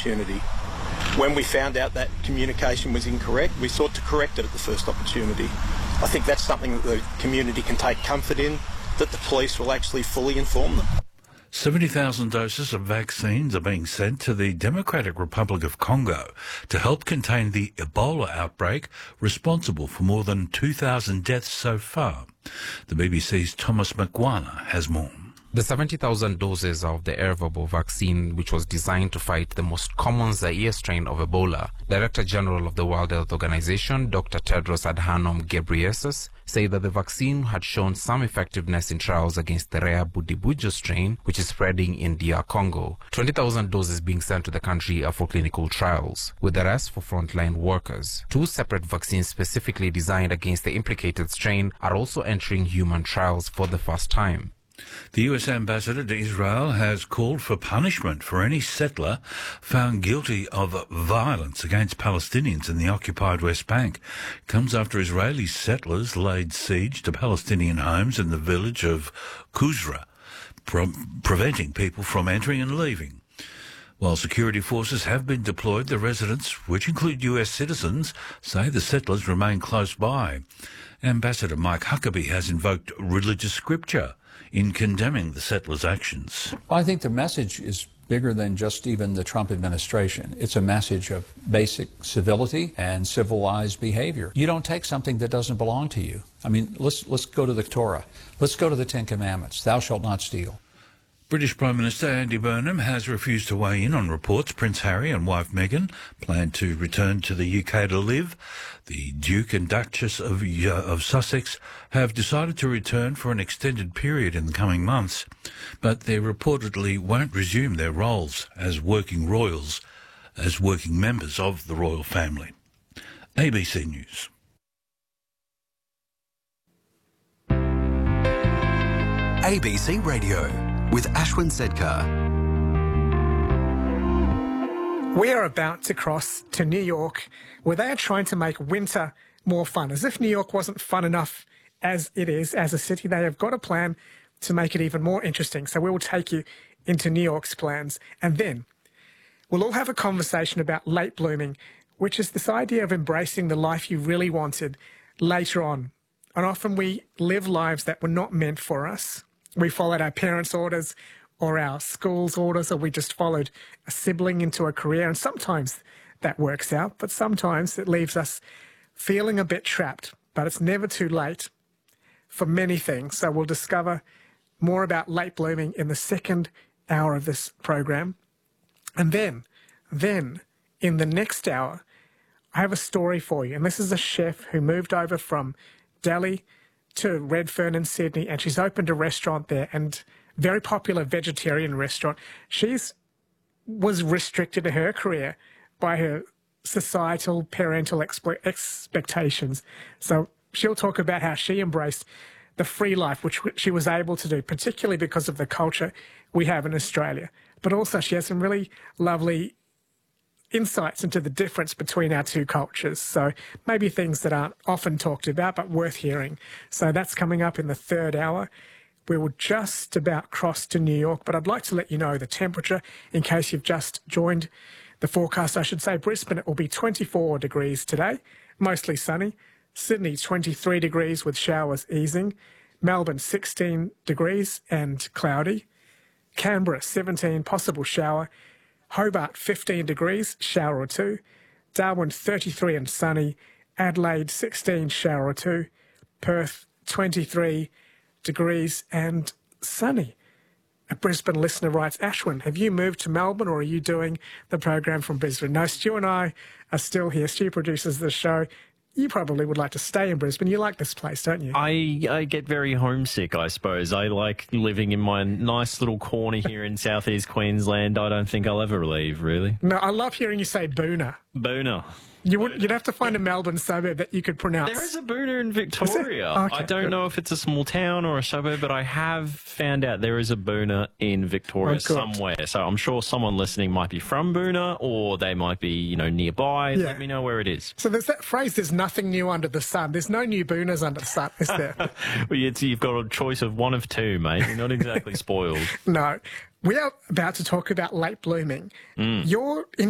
opportunity. When we found out that communication was incorrect, we sought to correct it at the first opportunity. I think that's something that the community can take comfort in, that the police will actually fully inform them. 70,000 doses of vaccines are being sent to the Democratic Republic of Congo to help contain the Ebola outbreak responsible for more than 2,000 deaths so far. The BBC's Thomas McGuana has more. The 70,000 doses of the Ervebo vaccine, which was designed to fight the most common Zaire strain of Ebola, Director General of the World Health Organization, Dr. Tedros Adhanom Ghebreyesus, say that the vaccine had shown some effectiveness in trials against the rare Budibujo strain, which is spreading in DR Congo. 20,000 doses being sent to the country are for clinical trials, with the rest for frontline workers. 2 separate vaccines specifically designed against the implicated strain are also entering human trials for the first time. The US ambassador to Israel has called for punishment for any settler found guilty of violence against Palestinians in the occupied West Bank. It comes after Israeli settlers laid siege to Palestinian homes in the village of Qusra, preventing people from entering and leaving. While security forces have been deployed, the residents, which include US citizens, say the settlers remain close by. Ambassador Mike Huckabee has invoked religious scripture in condemning the settlers' actions. Well, I think the message is bigger than just even the Trump administration. It's a message of basic civility and civilized behavior. You don't take something that doesn't belong to you. I mean, let's go to the Torah. Let's go to the Ten Commandments. Thou shalt not steal. British Prime Minister Andy Burnham has refused to weigh in on reports Prince Harry and wife Meghan plan to return to the UK to live. The Duke and Duchess of Sussex have decided to return for an extended period in the coming months, but they reportedly won't resume their roles as working royals, as working members of the royal family. ABC News. ABC Radio with Ashwin Sedkar. We are about to cross to New York, where they are trying to make winter more fun. As if New York wasn't fun enough as it is as a city, they have got a plan to make it even more interesting. So we will take you into New York's plans, and then we'll all have a conversation about late blooming, which is this idea of embracing the life you really wanted later on. And often we live lives that were not meant for us. We followed our parents' orders or our school's orders, or we just followed a sibling into a career. And sometimes that works out, but sometimes it leaves us feeling a bit trapped. But it's never too late for many things. So we'll discover more about late blooming in the second hour of this program. And then in the next hour, I have a story for you. And this is a chef who moved over from Delhi to Redfern in Sydney, and she's opened a restaurant there, and very popular vegetarian restaurant. Was restricted to her career by her societal parental expectations. So she'll talk about how she embraced the free life, which she was able to do, particularly because of the culture we have in Australia. But also she has some really lovely insights into the difference between our two cultures. So maybe things that aren't often talked about, but worth hearing. So that's coming up in the third hour. We will just about cross to New York, but I'd like to let you know the temperature in case you've just joined the forecast. I should say Brisbane, it will be 24 degrees today, mostly sunny. Sydney, 23 degrees with showers easing. Melbourne, 16 degrees and cloudy. Canberra, 17, possible shower. Hobart, 15 degrees, shower or two. Darwin, 33 and sunny. Adelaide, 16, shower or two. Perth, 23 degrees and sunny. A Brisbane listener writes, Ashwin, have you moved to Melbourne or are you doing the program from Brisbane? No, Stu and I are still here. Stu produces the show. You probably would like to stay in Brisbane. You like this place, don't you? I get very homesick, I suppose. I like living in my nice little corner here in southeast Queensland. I don't think I'll ever leave, really. No, I love hearing you say Boona. Boona. You'd have to find a Melbourne suburb that you could pronounce. There is a Boona in Victoria. Okay, I don't know if it's a small town or a suburb, but I have found out there is a Boona in Victoria somewhere. So I'm sure someone listening might be from Boona, or they might be, nearby. Yeah. Let me know where it is. So there's that phrase, there's nothing new under the sun. There's no new Boonas under the sun, is there? Well, you've got a choice of one of two, mate. You're not exactly spoiled. No. We are about to talk about late blooming. You're in